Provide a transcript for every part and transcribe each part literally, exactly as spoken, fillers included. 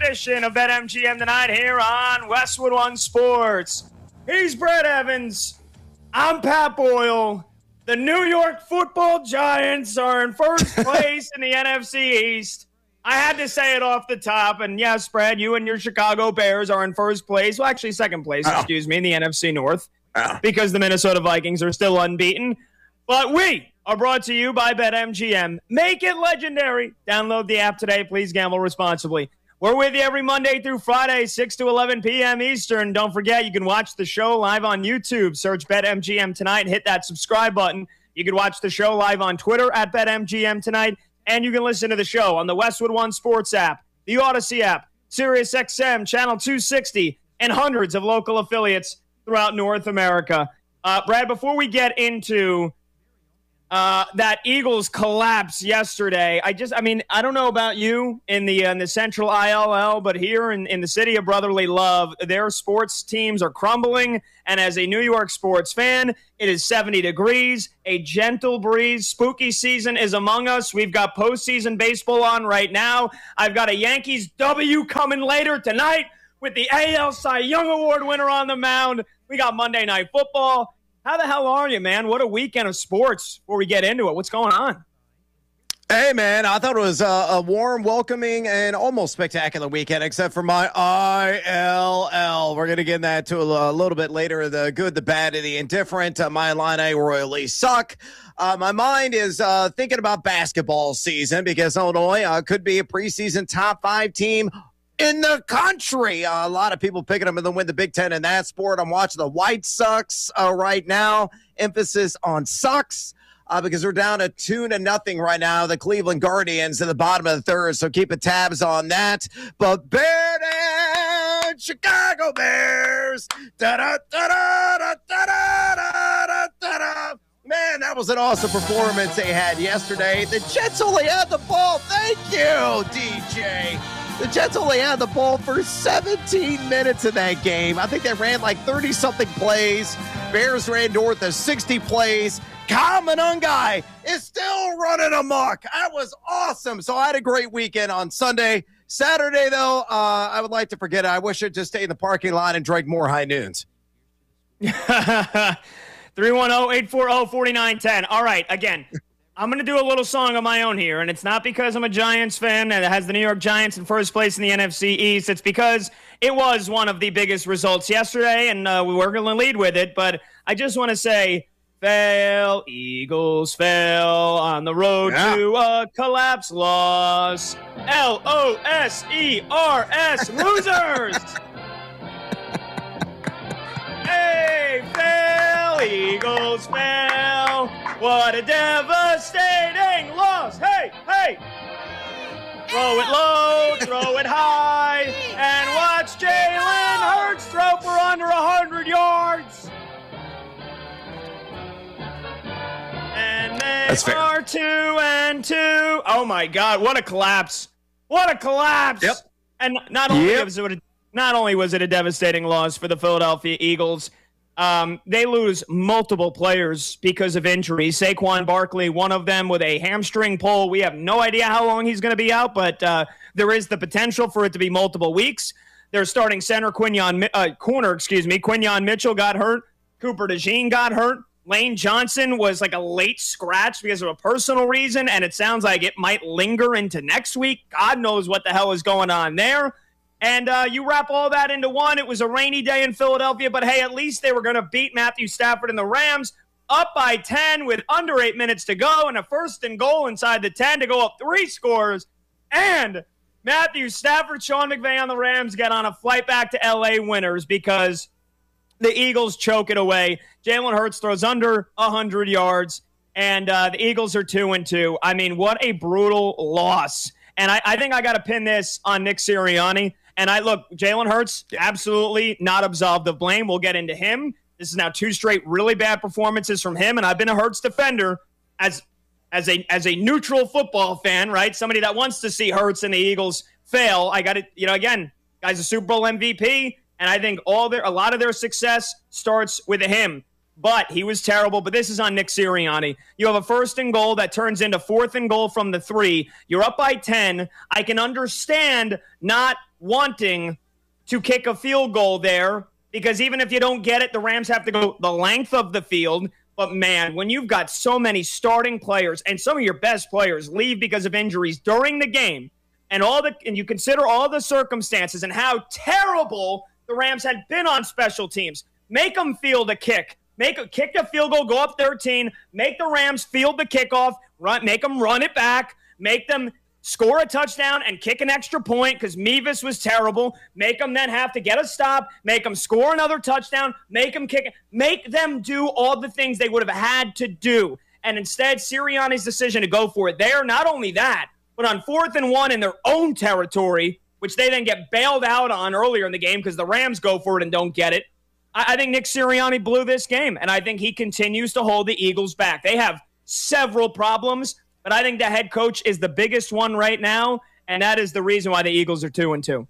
edition of BetMGM tonight here on Westwood One Sports. He's Brett Evans. I'm Pat Boyle. The New York Football Giants are in first place in the N F C East. I had to say it off the top, and yes, Brad, you and your Chicago Bears are in first place. Well, actually second place, oh. excuse me, in the N F C North oh. because the Minnesota Vikings are still unbeaten. But we are brought to you by BetMGM. Make it legendary. Download the app today. Please gamble responsibly. We're with you every Monday through Friday, six to eleven p.m. Eastern. Don't forget, you can watch the show live on YouTube. Search BetMGM Tonight and hit that subscribe button. You can watch the show live on Twitter at BetMGM Tonight. And you can listen to the show on the Westwood One Sports app, the Odyssey app, SiriusXM, Channel two sixty, and hundreds of local affiliates throughout North America. Uh, Brad, before we get into Uh, that Eagles collapse yesterday. I just, I mean, I don't know about you in the uh, in the Central I L L, but here in, in the city of brotherly love, their sports teams are crumbling. And as a New York sports fan, it is seventy degrees, a gentle breeze. Spooky season is among us. We've got postseason baseball on right now. I've got a Yankees W coming later tonight with the A L Cy Young Award winner on the mound. We got Monday Night Football. How the hell are you, man? What a weekend of sports before we get into it. What's going on? Hey, man, I thought it was a, a warm, welcoming, and almost spectacular weekend, except for my I L L. We're going to get that to a, a little bit later. The good, the bad, and the indifferent. Uh, my Illini royally suck. Uh, my mind is uh, thinking about basketball season because Illinois uh, could be a preseason top five team in the country. Uh, a lot of people picking them to win the Big Ten in that sport. I'm watching the White Sox uh, right now. Emphasis on Sox uh, because we're down to two to nothing right now. The Cleveland Guardians in the bottom of the third, so keeping tabs on that. But Bear down, Chicago Bears. Da-da, da-da, da-da, da-da, da-da. Man, that was an awesome performance they had yesterday. The Jets only had the ball. Thank you, D J. The Jets only had the ball for seventeen minutes in that game. I think they ran like thirty-something plays. Bears ran north of sixty plays. Kyle Monangai is still running amok. That was awesome. So I had a great weekend on Sunday. Saturday, though, uh, I would like to forget it. I wish I'd just stayed in the parking lot and drank more High Noons. three one zero, eight four zero, four nine one zero. All right, again. I'm going to do a little song of my own here, and it's not because I'm a Giants fan and it has the New York Giants in first place in the N F C East. It's because it was one of the biggest results yesterday, and uh, we were going to lead with it. But I just want to say, fail, Eagles fail on the road yeah. to a collapse loss. L O S E R S, losers! Hey, fail, Eagles fail. What a devastating loss. Hey, hey. Throw it low, throw it high, and watch Jalen Hurts throw for under one hundred yards. And they That's fair. are two and two. Oh, my God. What a collapse. What a collapse. Yep. And not only, yep. was it a, not only was it a devastating loss for the Philadelphia Eagles, Um, they lose multiple players because of injuries. Saquon Barkley, one of them with a hamstring pull. We have no idea how long he's going to be out, but uh, there is the potential for it to be multiple weeks. Their starting center, Quinyon, uh, corner, excuse me, Quinyon Mitchell got hurt. Cooper DeJean got hurt. Lane Johnson was like a late scratch because of a personal reason, and it sounds like it might linger into next week. God knows what the hell is going on there. And uh, you wrap all that into one. It was a rainy day in Philadelphia, but hey, at least they were going to beat Matthew Stafford and the Rams up by ten with under eight minutes to go and a first and goal inside the ten to go up three scores. And Matthew Stafford, Sean McVay on the Rams get on a flight back to L A winners because the Eagles choke it away. Jalen Hurts throws under one hundred yards, and uh, the Eagles are two and two. I mean, what a brutal loss. And I, I think I got to pin this on Nick Sirianni. And I look, Jalen Hurts, absolutely not absolved of blame. We'll get into him. This is now two straight really bad performances from him, and I've been a Hurts defender as as a as a neutral football fan, right? Somebody that wants to see Hurts and the Eagles fail. I got it, you know, again, guy's a Super Bowl M V P, and I think all their a lot of their success starts with him. but he was terrible. But this is on Nick Sirianni. You have a first and goal that turns into fourth and goal from the three. You're up by ten. I can understand not wanting to kick a field goal there because even if you don't get it, the Rams have to go the length of the field. But, man, when you've got so many starting players and some of your best players leave because of injuries during the game, and all the and you consider all the circumstances and how terrible the Rams had been on special teams, make them field a kick. Make a kick a field goal, go up thirteen, make the Rams field the kickoff, run, make them run it back, make them score a touchdown and kick an extra point because Mevis was terrible. Make them then have to get a stop. Make them score another touchdown. Make them kick it. Make them do all the things they would have had to do. And instead, Sirianni's decision to go for it there, not only that, but on fourth and one in their own territory, which they then get bailed out on earlier in the game because the Rams go for it and don't get it. I, I think Nick Sirianni blew this game, and I think he continues to hold the Eagles back. They have several problems, but I think the head coach is the biggest one right now, and that is the reason why the Eagles are two and two.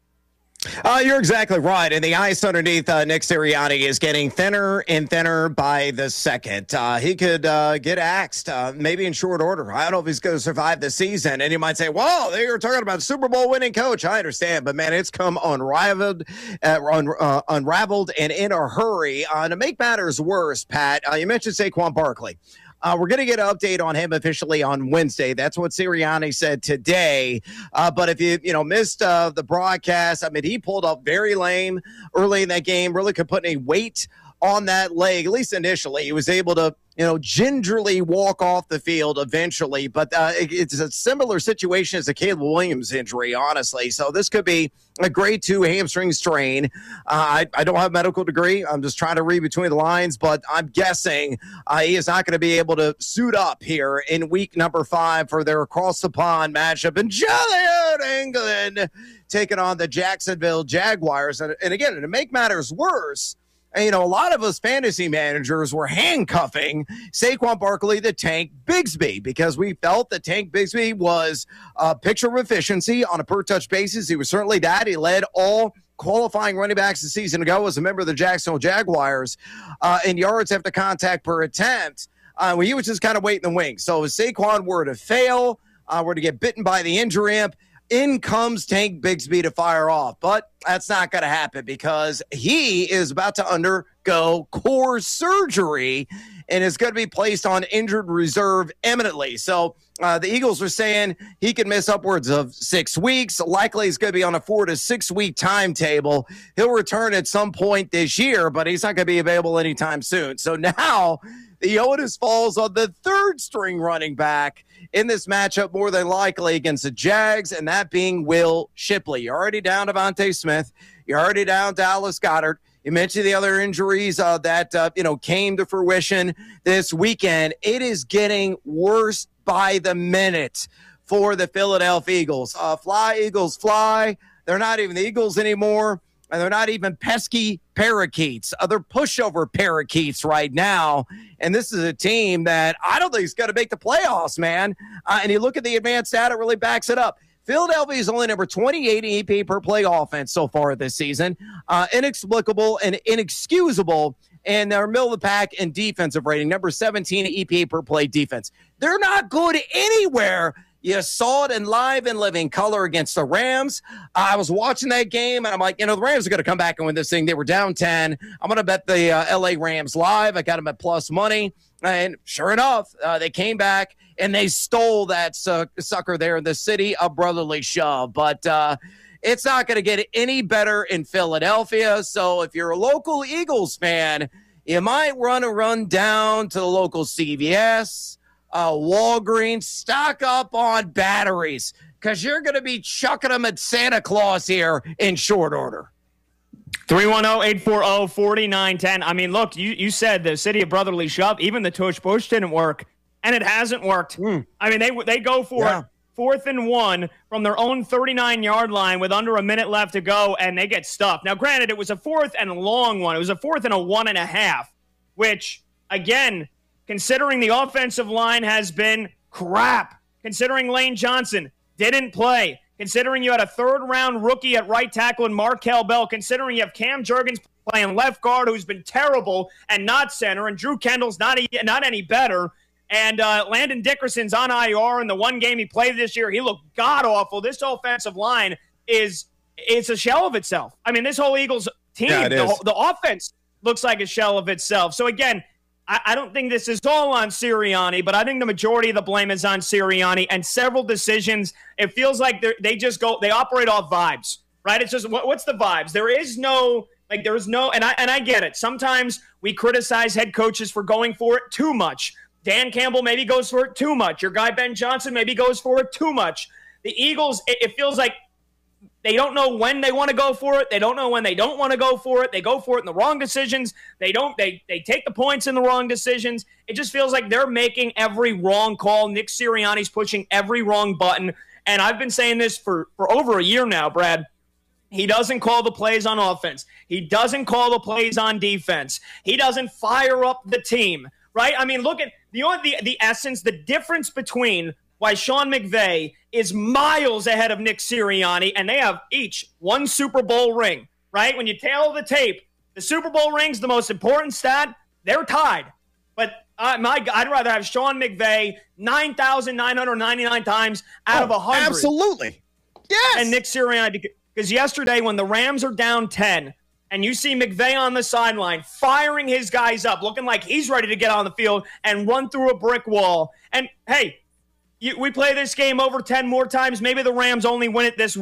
Uh, you're exactly right. And the ice underneath uh, Nick Sirianni is getting thinner and thinner by the second. Uh, he could uh, get axed, uh, maybe in short order. I don't know if he's going to survive the season. And you might say, well, they were talking about Super Bowl winning coach. I understand. But, man, it's come unraveled, uh, un- uh, unraveled and in a hurry. Uh, to make matters worse, Pat, uh, you mentioned Saquon Barkley. Uh, we're going to get an update on him officially on Wednesday. That's what Sirianni said today. Uh, but if you, you know, missed uh, the broadcast, I mean, he pulled up very lame early in that game, really could put any weight on that leg, at least initially. He was able to, you know, gingerly walk off the field eventually. But uh, it, it's a similar situation as the Caleb Williams injury, honestly. So this could be a grade two hamstring strain. Uh, I, I don't have a medical degree. I'm just trying to read between the lines, but I'm guessing uh, he is not going to be able to suit up here in week number five for their across the pond matchup in Joliet, England, taking on the Jacksonville Jaguars. And, and again, to make matters worse, you know, a lot of us fantasy managers were handcuffing Saquon Barkley to Tank Bigsby because we felt that Tank Bigsby was a picture of efficiency on a per-touch basis. He was certainly that. He led all qualifying running backs a season ago as a member of the Jacksonville Jaguars uh, in yards after contact per attempt. Uh, well, he was just kind of waiting in the wings. So if Saquon were to fail, uh, were to get bitten by the injury imp, in comes Tank Bigsby to fire off. But that's not going to happen because he is about to undergo core surgery and is going to be placed on injured reserve imminently. So uh, the Eagles are saying he could miss upwards of six weeks. Likely he's going to be on a four to six week timetable. He'll return at some point this year, but he's not going to be available anytime soon. So now the onus falls on the third string running back in this matchup, more than likely against the Jags, and that being Will Shipley. You're already down Devontae Smith. You're already down Dallas Goedert. You mentioned the other injuries uh, that uh, you know came to fruition this weekend. It is getting worse by the minute for the Philadelphia Eagles. Uh, fly, Eagles, fly. They're not even the Eagles anymore. And they're not even pesky parakeets. Uh, they're pushover parakeets right now. And this is a team that I don't think is going to make the playoffs, man. Uh, and you look at the advanced data, it really backs it up. Philadelphia is only number twenty-eight in E P per play offense so far this season. Uh, inexplicable and inexcusable. And they're middle of the pack in defensive rating, number seventeen E P A per play defense. They're not good anywhere. You saw it in live and living color against the Rams. I was watching that game, and I'm like, you know, the Rams are going to come back and win this thing. They were down ten. I'm going to bet the uh, L A Rams live. I got them at plus money. And sure enough, uh, they came back, and they stole that su- sucker there in the city of brotherly shove. But uh, it's not going to get any better in Philadelphia. So if you're a local Eagles fan, you might run a run down to the local C V S, Uh, Walgreens, stock up on batteries because you're going to be chucking them at Santa Claus here in short order. three one zero, eight four zero, four nine one zero. I mean, look, you, you said the city of brotherly shove. Even the tush push didn't work, and it hasn't worked. Mm. I mean, they they go for yeah. it fourth and one from their own thirty-nine-yard line with under a minute left to go, and they get stuffed. Now, granted, it was a fourth and a long one. It was a fourth and a one and a half, which, again, considering the offensive line has been crap, considering Lane Johnson didn't play, considering you had a third-round rookie at right tackle in Markel Bell, considering you have Cam Jurgens playing left guard, who's been terrible, and not center, and Drew Kendall's not, a, not any better. And uh, Landon Dickerson's on I R in the one game he played this year. He looked god-awful. This offensive line is it's a shell of itself. I mean, this whole Eagles team, yeah, the, the offense looks like a shell of itself. So, again, I, I don't think this is all on Sirianni, but I think the majority of the blame is on Sirianni. And several decisions, it feels like they just go – they operate off vibes, right? It's just what, what's the vibes? There is no – like there is no – and I and I get it. Sometimes we criticize head coaches for going for it too much. Dan Campbell maybe goes for it too much. Your guy Ben Johnson maybe goes for it too much. The Eagles, it, it feels like they don't know when they want to go for it. They don't know when they don't want to go for it. They go for it in the wrong decisions. They don't. They they take the points in the wrong decisions. It just feels like they're making every wrong call. Nick Sirianni's pushing every wrong button. And I've been saying this for, for over a year now, Brad. He doesn't call the plays on offense. He doesn't call the plays on defense. He doesn't fire up the team. Right? I mean, look at the the the essence, the difference between why Sean McVay is miles ahead of Nick Sirianni, and they have each one Super Bowl ring. Right? When you tail the tape, the Super Bowl ring's the most important stat. They're tied. But uh, my, I'd rather have Sean McVay nine thousand nine hundred ninety-nine times out oh, of one hundred. Absolutely. Yes. And Nick Sirianni, because yesterday when the Rams are down ten, and you see McVay on the sideline firing his guys up, looking like he's ready to get on the field and run through a brick wall. And, hey, you, we play this game over ten more times. Maybe the Rams only win it this